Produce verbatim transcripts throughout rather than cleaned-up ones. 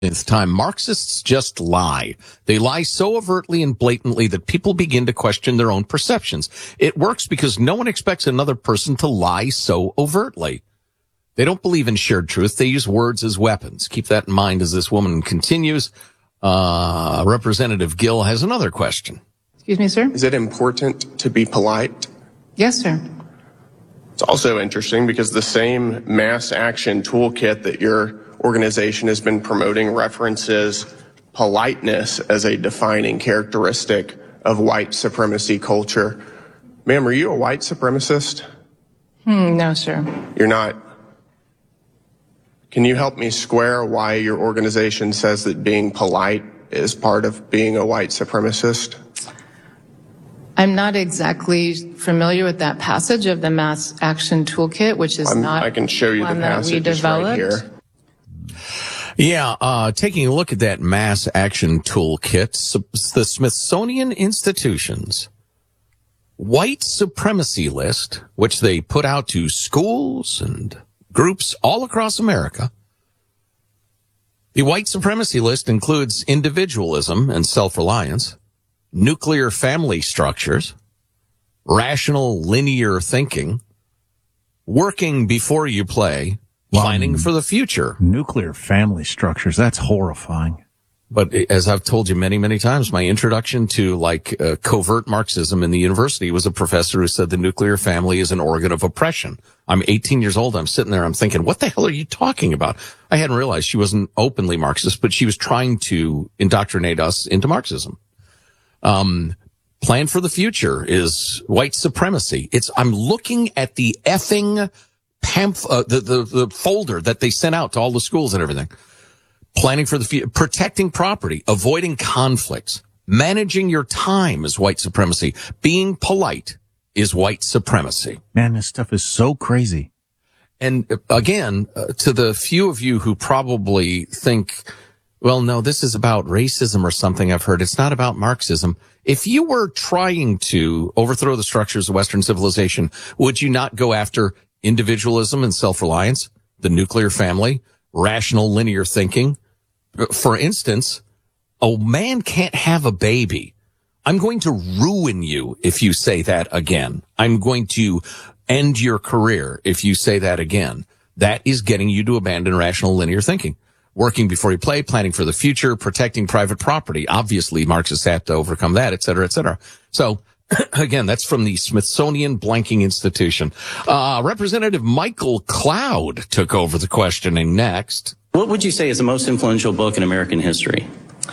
It's time. Marxists just lie. They lie so overtly and blatantly that people begin to question their own perceptions. It works because no one expects another person to lie so overtly. They don't believe in shared truth. They use words as weapons. Keep that in mind as this woman continues. Uh, Representative Gill has another question. Excuse me, sir? Is it important to be polite? Yes, sir. It's also interesting because the same mass action toolkit that your organization has been promoting references politeness as a defining characteristic of white supremacy culture. Ma'am, are you a white supremacist? Hmm, no, sir. You're not. Can you help me square why your organization says that being polite is part of being a white supremacist? I'm not exactly familiar with that passage of the Mass Action Toolkit, which is I'm, not I can show you the passage right here. Yeah, uh, taking a look at that Mass Action Toolkit, the Smithsonian Institution's white supremacy list, which they put out to schools and groups all across America. The white supremacy list includes individualism and self-reliance, nuclear family structures, rational linear thinking, working before you play, planning for the future. Nuclear family structures, that's horrifying. But as I've told you many, many times, my introduction to like uh, covert Marxism in the university was a professor who said the nuclear family is an organ of oppression. I'm eighteen years old. I'm sitting there. I'm thinking, what the hell are you talking about? I hadn't realized she wasn't openly Marxist, but she was trying to indoctrinate us into Marxism. Um, plan for the future is white supremacy. It's, I'm looking at the effing pamph, uh, the, the, the folder that they sent out to all the schools and everything. Planning for the future, protecting property, avoiding conflicts, managing your time is white supremacy. Being polite is white supremacy. Man, this stuff is so crazy. And again, uh, to the few of you who probably think, well, no, this is about racism or something I've heard. It's not about Marxism. If you were trying to overthrow the structures of Western civilization, would you not go after individualism and self-reliance, the nuclear family, rational linear thinking? For instance, a man can't have a baby. I'm going to ruin you if you say that again. I'm going to end your career if you say that again. That is getting you to abandon rational linear thinking. Working before you play, planning for the future, protecting private property. Obviously, Marxists have to overcome that, et cetera, et cetera. So, again, that's from the Smithsonian Blanking Institution. Uh, Representative Michael Cloud took over the questioning next. What would you say is the most influential book in American history?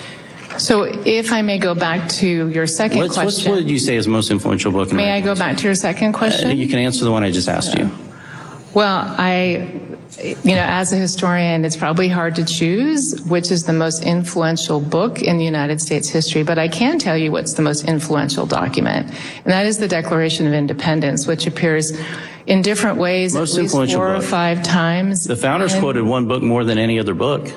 So if I may go back to your second what's, question. What's, what would you say is the most influential book in May American I go history? back to your second question? Uh, you can answer the one I just asked yeah. you. Well, I, you know, as a historian, it's probably hard to choose which is the most influential book in United States history, but I can tell you what's the most influential document, and that is the Declaration of Independence, which appears in different ways most at least influential four book. or five times. The founders and quoted one book more than any other book.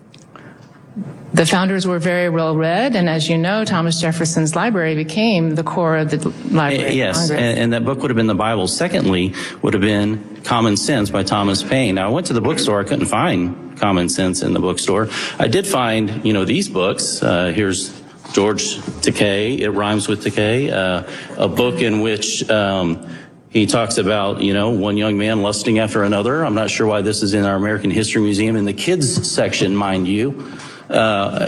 The founders were very well read, and as you know, Thomas Jefferson's library became the core of the Library Yes, of Congress. and, and that book would have been the Bible. Secondly, would have been Common Sense by Thomas Paine. Now, I went to the bookstore. I couldn't find Common Sense in the bookstore. I did find, you know, these books. Uh, here's George Takei. It rhymes with Takei. Uh, a book in which um, he talks about, you know, one young man lusting after another. I'm not sure why this is in our American History Museum in the kids section, mind you. Uh,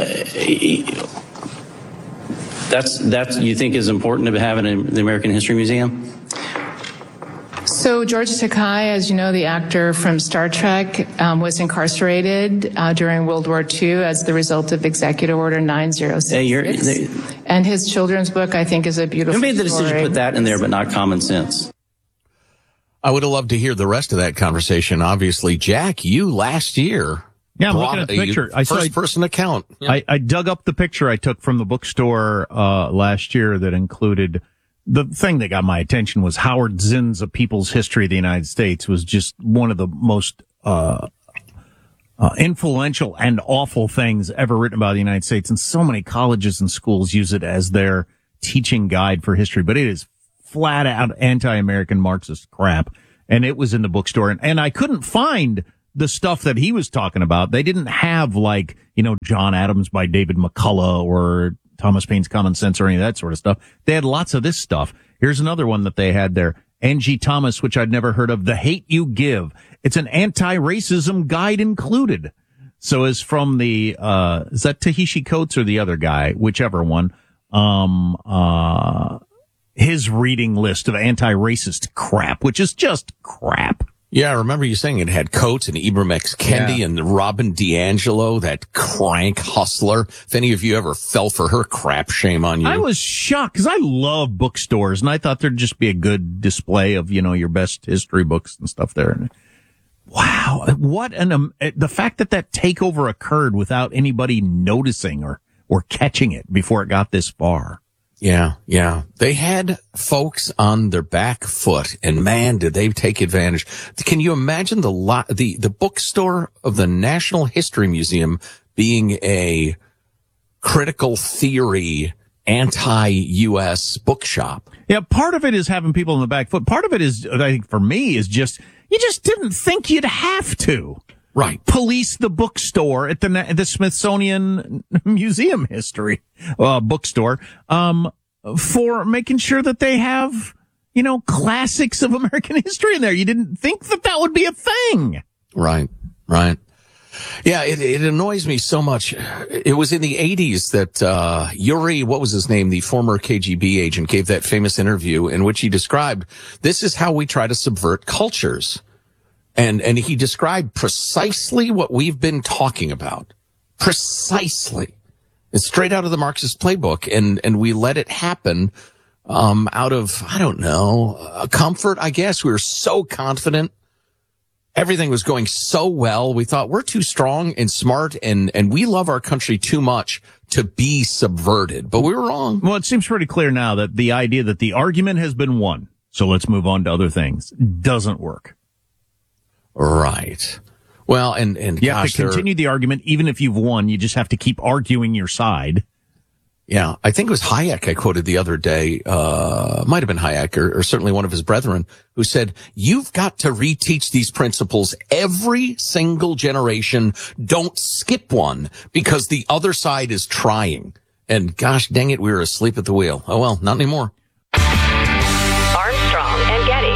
that's, that's, you think is important to have it in the American History Museum? So George Takei, as you know, the actor from Star Trek, um, was incarcerated uh, during World War Two as the result of Executive Order nine zero six six. Hey, you're, they, and his children's book, I think, is a beautiful Who made the decision story. to put that in there but not Common Sense? I would have loved to hear the rest of that conversation. Obviously, Jack, you last year. Yeah, I'm looking at the picture. I first person account. Yeah. I, I dug up the picture I took from the bookstore uh last year that included the thing that got my attention was Howard Zinn's A People's History of the United States was just one of the most uh, uh influential and awful things ever written about the United States, and so many colleges and schools use it as their teaching guide for history, but it is flat out anti-American Marxist crap, and it was in the bookstore, and, and I couldn't find the stuff that he was talking about, they didn't have like, you know, John Adams by David McCullough or Thomas Paine's Common Sense or any of that sort of stuff. They had lots of this stuff. Here's another one that they had there. Angie Thomas, which I'd never heard of, The Hate You Give. It's an anti-racism guide included. So is from the, uh, is that Ta-Nehisi Coates or the other guy? Whichever one. Um, uh, his reading list of anti-racist crap, which is just crap. Yeah, I remember you saying it had Coates and Ibram X. Kendi Yeah. and Robin DiAngelo, that crank hustler. If any of you ever fell for her crap, shame on you. I was shocked because I love bookstores, and I thought there'd just be a good display of, you know, your best history books and stuff there. And wow, what an um, the fact that that takeover occurred without anybody noticing or or catching it before it got this far. Yeah, yeah. They had folks on their back foot, and man, did they take advantage. Can you imagine the lo- the the bookstore of the National History Museum being a critical theory anti-U S bookshop? Yeah, part of it is having people on the back foot. Part of it is, I think for me, is just, you just didn't think you'd have to. Right. Police the bookstore at the the Smithsonian Museum History uh, bookstore um, for making sure that they have, you know, classics of American history in there. You didn't think that that would be a thing. Right, right. Yeah, it, it annoys me so much. It was in the eighties that uh Yuri, what was his name, the former K G B agent, gave that famous interview in which he described, this is how we try to subvert cultures. And, and he described precisely what we've been talking about. Precisely. It's straight out of the Marxist playbook. And, and we let it happen, um, out of, I don't know, uh, comfort, I guess. We were so confident. Everything was going so well. We thought we're too strong and smart and, and we love our country too much to be subverted. But we were wrong. Well, it seems pretty clear now that the idea that the argument has been won, so let's move on to other things, doesn't work. Right. Well, and, and you have gosh, to continue the argument. Even if you've won, you just have to keep arguing your side. Yeah. I think it was Hayek I quoted the other day, uh, might have been Hayek or, or certainly one of his brethren who said, you've got to reteach these principles every single generation. Don't skip one because the other side is trying. And gosh dang it, we were asleep at the wheel. Oh, well, not anymore. Armstrong and Getty.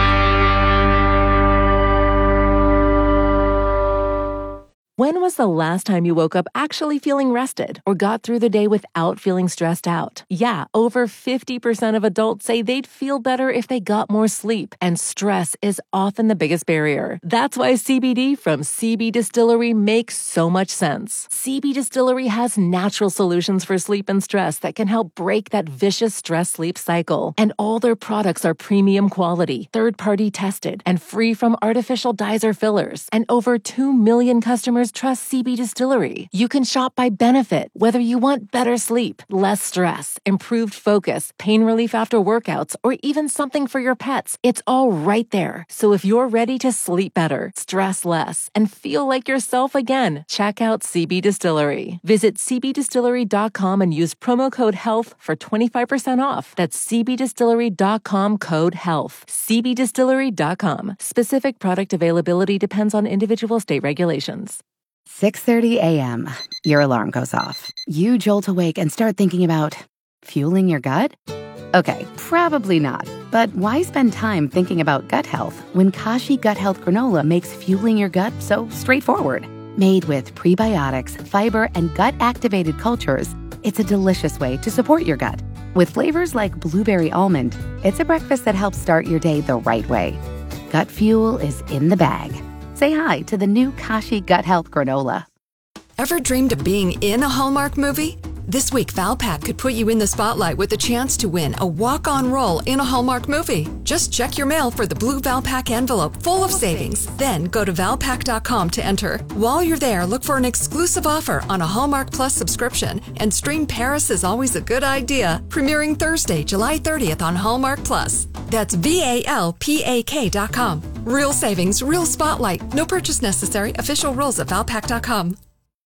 When was the last time you woke up actually feeling rested or got through the day without feeling stressed out? Yeah, over fifty percent of adults say they'd feel better if they got more sleep, and stress is often the biggest barrier. That's why C B D from C B Distillery makes so much sense. C B Distillery has natural solutions for sleep and stress that can help break that vicious stress-sleep cycle. And all their products are premium quality, third-party tested, and free from artificial dyes or fillers. And over two million customers trust C B Distillery. You can shop by benefit, whether you want better sleep, less stress, improved focus, pain relief after workouts, or even something for your pets. It's all right there. So if you're ready to sleep better, stress less, and feel like yourself again, check out C B Distillery. Visit c b distillery dot com and use promo code HEALTH for twenty-five percent off. That's c b distillery dot com code HEALTH. c b distillery dot com. Specific product availability depends on individual state regulations. six thirty a.m. Your alarm goes off. You jolt awake and start thinking about fueling your gut? Okay, probably not. But why spend time thinking about gut health when Kashi Gut Health Granola makes fueling your gut so straightforward? Made with prebiotics, fiber, and gut-activated cultures, it's a delicious way to support your gut. With flavors like blueberry almond, it's a breakfast that helps start your day the right way. Gut fuel is in the bag. Say hi to the new Kashi Gut Health Granola. Ever dreamed of being in a Hallmark movie? This week, Valpak could put you in the spotlight with a chance to win a walk-on role in a Hallmark movie. Just check your mail for the blue Valpak envelope full of savings. Then go to valpak dot com to enter. While you're there, look for an exclusive offer on a Hallmark Plus subscription and stream Paris is Always a Good Idea, premiering Thursday, July thirtieth on Hallmark Plus. That's V A L P A K dot com. Real savings, real spotlight. No purchase necessary. Official rules at valpak dot com.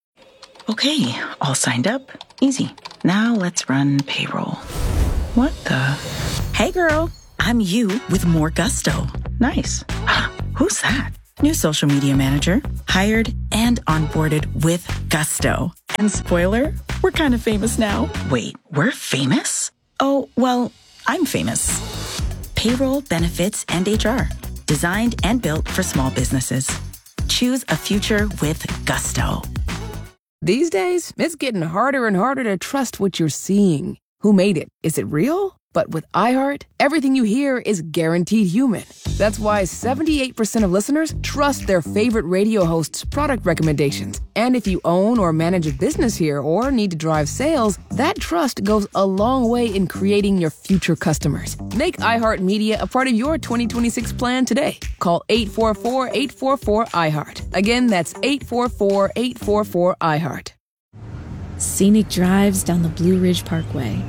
Okay, all signed up. Easy. Now let's run payroll. What the? Hey girl, I'm you with more gusto. Nice. Who's that? New social media manager, hired and onboarded with gusto. And spoiler, we're kind of famous now. Wait, we're famous? Oh, well, I'm famous. Payroll, benefits, and H R. Designed and built for small businesses. Choose a future with gusto. These days, it's getting harder and harder to trust what you're seeing. Who made it? Is it real? But with iHeart, everything you hear is guaranteed human. That's why seventy-eight percent of listeners trust their favorite radio hosts' product recommendations. And if you own or manage a business here or need to drive sales, that trust goes a long way in creating your future customers. Make iHeartMedia a part of your twenty twenty-six plan today. Call eight four four, eight four four, iHeart. Again, that's eight four four, eight four four, iHeart. Scenic drives down the Blue Ridge Parkway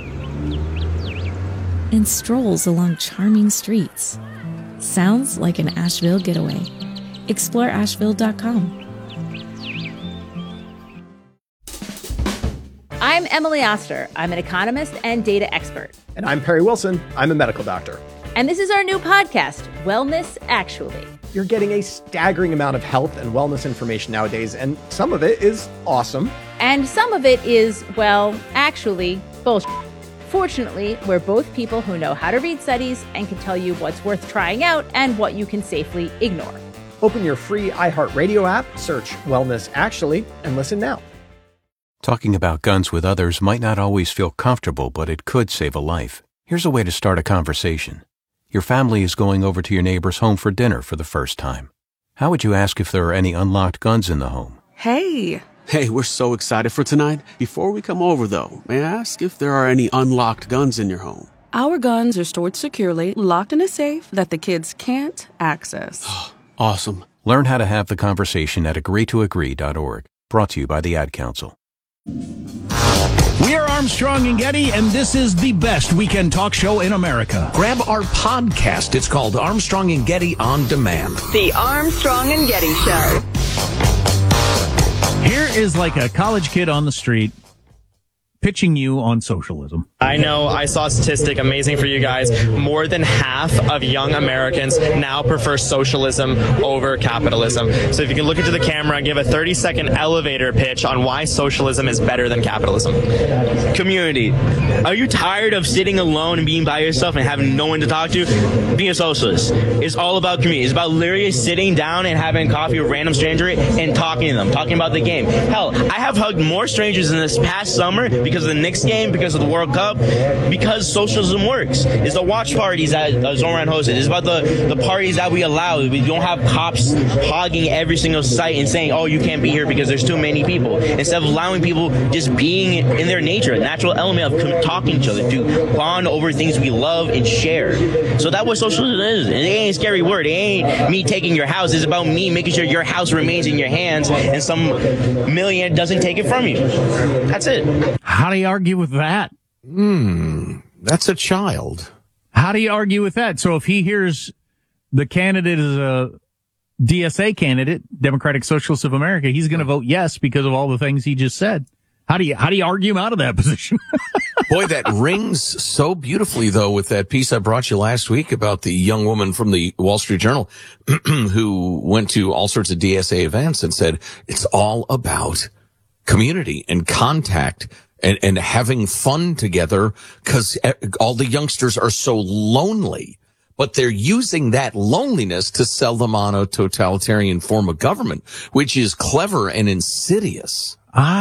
and strolls along charming streets. Sounds like an Asheville getaway. Explore Asheville dot com. I'm Emily Oster. I'm an economist and data expert. And I'm Perry Wilson. I'm a medical doctor. And this is our new podcast, Wellness Actually. You're getting a staggering amount of health and wellness information nowadays, and some of it is awesome. And some of it is, well, actually, bullshit. Fortunately, we're both people who know how to read studies and can tell you what's worth trying out and what you can safely ignore. Open your free iHeartRadio app, search Wellness Actually, and listen now. Talking about guns with others might not always feel comfortable, but it could save a life. Here's a way to start a conversation. Your family is going over to your neighbor's home for dinner for the first time. How would you ask if there are any unlocked guns in the home? Hey. Hey, we're so excited for tonight. Before we come over, though, may I ask if there are any unlocked guns in your home? Our guns are stored securely, locked in a safe that the kids can't access. Awesome. Learn how to have the conversation at agree to agree dot org. Brought to you by the Ad Council. We are Armstrong and Getty, and this is the best weekend talk show in America. Grab our podcast. It's called Armstrong and Getty On Demand. The Armstrong and Getty Show. Here is like a college kid on the street pitching you on socialism. I know, I saw a statistic, amazing for you guys. More than half of young Americans now prefer socialism over capitalism. So if you can look into the camera and give a thirty second elevator pitch on why socialism is better than capitalism. Community. Are you tired of sitting alone and being by yourself and having no one to talk to? Being a socialist is all about community. It's about literally sitting down and having coffee with a random stranger and talking to them, talking about the game. Hell, I have hugged more strangers in this past summer because of the Knicks game, because of the World Cup, because socialism works. It's the watch parties that uh, Zoran hosted. It's about the, the parties that we allow. We don't have cops hogging every single site and saying, oh, you can't be here because there's too many people. Instead of allowing people just being in their nature, a natural element of talking to each other, to bond over things we love and share. So that's what socialism is. And it ain't a scary word. It ain't me taking your house. It's about me making sure your house remains in your hands and some millionaire doesn't take it from you. That's it. How do you argue with that? Hmm, that's a child. How do you argue with that? So if he hears the candidate is a D S A candidate, Democratic Socialists of America, he's going to vote yes because of all the things he just said. How do you how do you argue him out of that position? Boy, that rings so beautifully, though, with that piece I brought you last week about the young woman from the Wall Street Journal who went to all sorts of D S A events and said it's all about community and contact. And, and having fun together, because all the youngsters are so lonely, but they're using that loneliness to sell them on a totalitarian form of government, which is clever and insidious.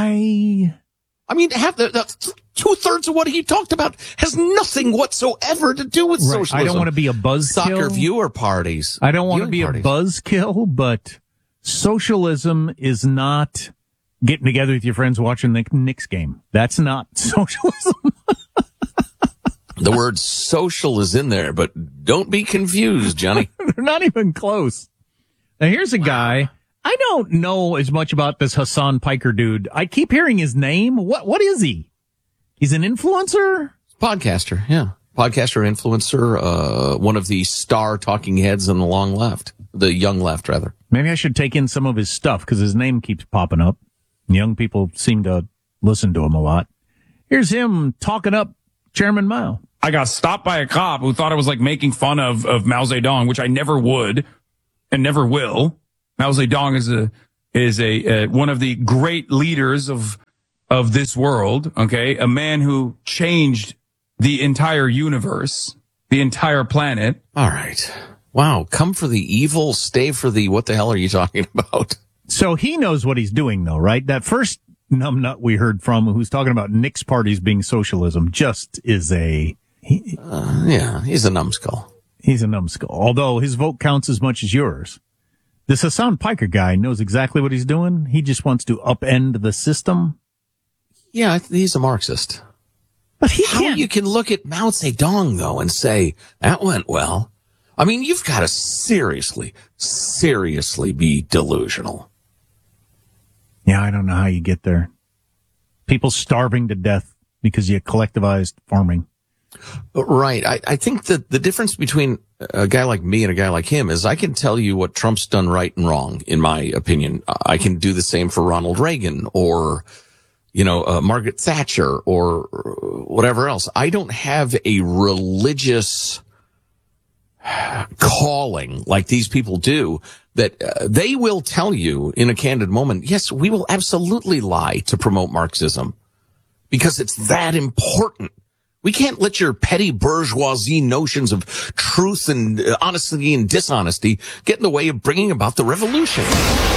I, I mean, have the, the two thirds of what he talked about has nothing whatsoever to do with right. socialism. I don't want to be a buzzkill. Soccer viewer parties. I don't want to be parties. a buzzkill, but socialism is not getting together with your friends watching the Knicks game. That's not socialism. The word social is in there, but don't be confused, Johnny. They're not even close. Now, here's a wow. guy. I don't know as much about this Hassan Piker dude. I keep hearing his name. What What is he? He's an influencer? Podcaster, yeah. Podcaster, influencer, uh, one of the star talking heads on the long left. The young left, rather. Maybe I should take in some of his stuff because his name keeps popping up. Young people seem to listen to him a lot. Here's him talking up Chairman Mao. I got stopped by a cop who thought I was like making fun of, of Mao Zedong, which I never would. and never will. Mao Zedong is a is a uh, one of the great leaders of of this world. Okay, a man who changed the entire universe, the entire planet. All right. Wow. Come for the evil, stay for the, what the hell are you talking about? So he knows what he's doing, though, right? That first numbnut we heard from, who's talking about Nick's parties being socialism, just is a... He, uh, yeah, he's a numbskull. He's a numbskull, although his vote counts as much as yours. This Hassan Piker guy knows exactly what he's doing. He just wants to upend the system. Yeah, he's a Marxist. But he How can't. you can look at Mao Zedong, though, and say, that went well. I mean, you've got to seriously, seriously be delusional. Yeah, I don't know how you get there. People starving to death because you collectivized farming. Right. I, I think that the difference between a guy like me and a guy like him is I can tell you what Trump's done right and wrong, in my opinion. I can do the same for Ronald Reagan or, you know, uh, Margaret Thatcher or whatever else. I don't have a religious calling like these people do that uh, they will tell you in a candid moment, yes, we will absolutely lie to promote Marxism because it's that important. We can't let your petty bourgeoisie notions of truth and uh, honesty and dishonesty get in the way of bringing about the revolution.